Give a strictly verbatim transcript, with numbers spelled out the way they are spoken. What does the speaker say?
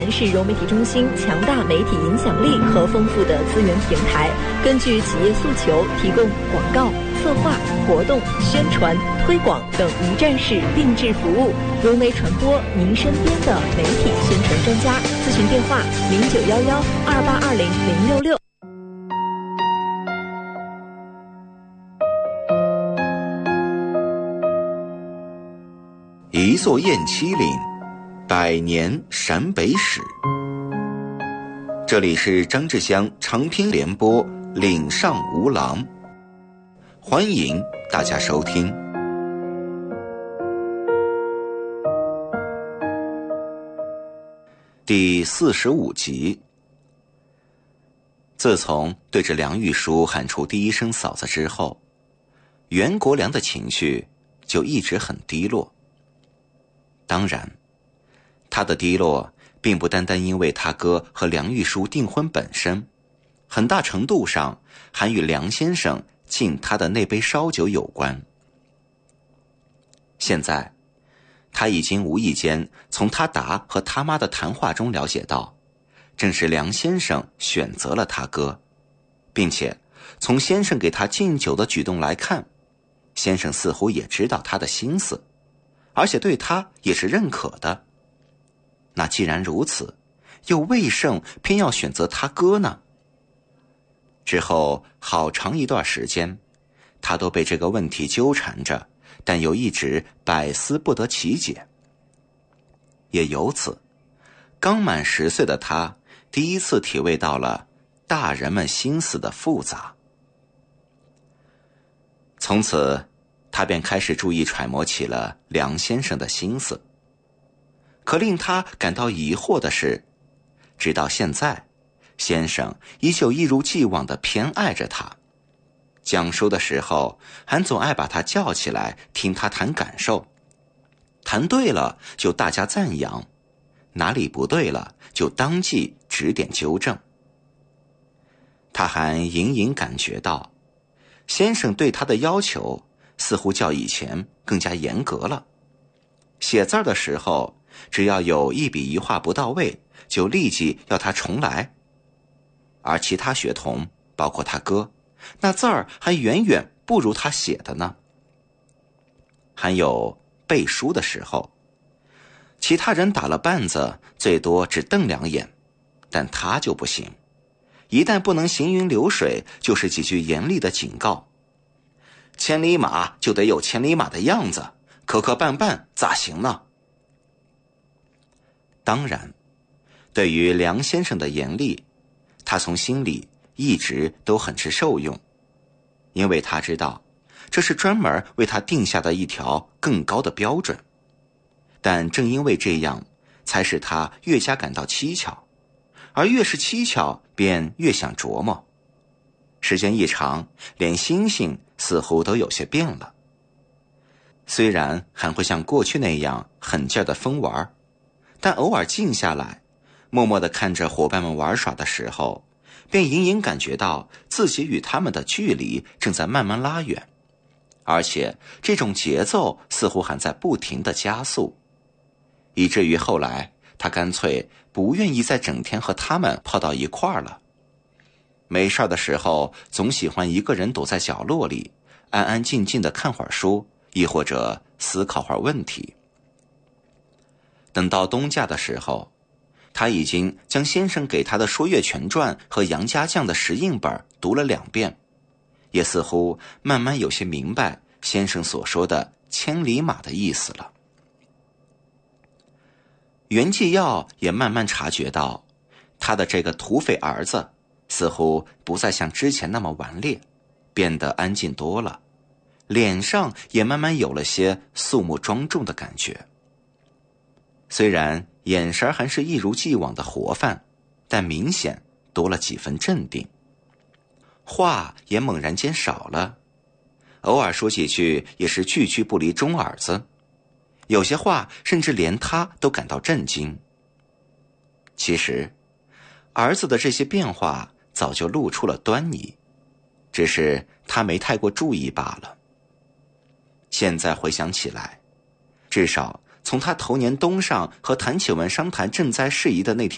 是融媒体中心强大媒体影响力和丰富的资源平台，根据企业诉求提供广告、策划、活动、宣传、推广等一站式定制服务。融媒传播，您身边的媒体宣传专家。咨询电话：零九幺幺二八二零零六六。 一座雁栖岭，百年陕北史。这里是张志祥长篇联播《岭上无狼》，欢迎大家收听。第四十五集。自从对着梁玉书喊出第一声嫂子之后，袁国良的情绪就一直很低落。当然，他的低落并不单单因为他哥和梁玉书订婚本身，很大程度上还与梁先生敬他的那杯烧酒有关。现在他已经无意间从他达和他妈的谈话中了解到，正是梁先生选择了他哥，并且从先生给他敬酒的举动来看，先生似乎也知道他的心思，而且对他也是认可的。那既然如此，又为甚偏要选择他哥呢？之后好长一段时间，他都被这个问题纠缠着，但又一直百思不得其解。也由此，刚满十岁的他第一次体味到了大人们心思的复杂。从此他便开始注意揣摩起了梁先生的心思。可令他感到疑惑的是，直到现在，先生依旧一如既往地偏爱着他。讲述的时候还总爱把他叫起来听他谈感受，谈对了就大家赞扬，哪里不对了就当即指点纠正。他还隐隐感觉到，先生对他的要求似乎较以前更加严格了。写字的时候，只要有一笔一画不到位，就立即要他重来。而其他学童，包括他哥，那字儿还远远不如他写的呢。还有背书的时候，其他人打了绊子，最多只瞪两眼，但他就不行，一旦不能行云流水，就是几句严厉的警告。千里马就得有千里马的样子，磕磕绊绊咋行呢？当然，对于梁先生的严厉，他从心里一直都很是受用，因为他知道这是专门为他定下的一条更高的标准。但正因为这样，才使他越加感到蹊跷，而越是蹊跷，便越想琢磨。时间一长，连心性似乎都有些变了。虽然还会像过去那样狠劲的疯玩，但偶尔静下来，默默地看着伙伴们玩耍的时候，便隐隐感觉到自己与他们的距离正在慢慢拉远，而且这种节奏似乎还在不停地加速，以至于后来他干脆不愿意再整天和他们泡到一块儿了。没事的时候，总喜欢一个人躲在角落里，安安静静地看会儿书，亦或者思考会儿问题。等到冬假的时候，他已经将先生给他的《说岳全传》和杨家将的石印本读了两遍，也似乎慢慢有些明白先生所说的千里马的意思了。袁继耀也慢慢察觉到，他的这个土匪儿子似乎不再像之前那么顽劣，变得安静多了，脸上也慢慢有了些肃穆庄重的感觉。虽然眼神还是一如既往的活泛，但明显多了几分镇定。话也猛然间少了，偶尔说几句也是句句不离中耳子，有些话甚至连他都感到震惊。其实儿子的这些变化早就露出了端倪，只是他没太过注意罢了。现在回想起来，至少从他头年冬上和谭启文商谈赈灾事宜的那天